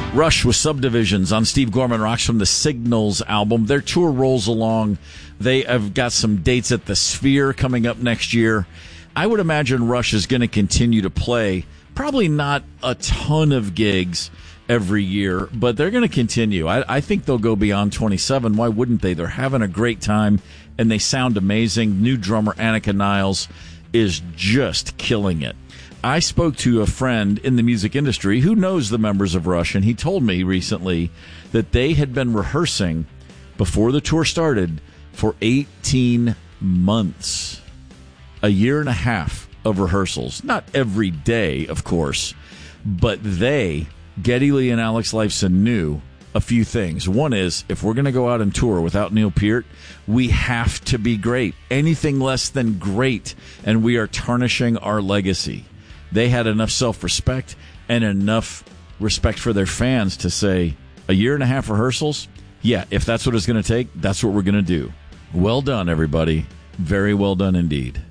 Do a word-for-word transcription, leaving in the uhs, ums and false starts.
Rush with Subdivisions on Steve Gorman Rocks from the Signals album. Their tour rolls along. They have got some dates at the Sphere coming up next year. I would imagine Rush is going to continue to play, probably not a ton of gigs every year, but they're going to continue. I, I think they'll go beyond twenty-seven. Why wouldn't they? They're having a great time, and they sound amazing. New drummer Annika Niles is just killing it. I spoke to a friend in the music industry who knows the members of Rush, and he told me recently that they had been rehearsing before the tour started for eighteen months. A year and a half of rehearsals. Not every day, of course, but they, Geddy Lee and Alex Lifeson, knew a few things. One is, if we're going to go out and tour without Neil Peart, we have to be great. Anything less than great, and we are tarnishing our legacy. They had enough self-respect and enough respect for their fans to say, a year and a half rehearsals? Yeah, if that's what it's going to take, that's what we're going to do. Well done, everybody. Very well done indeed.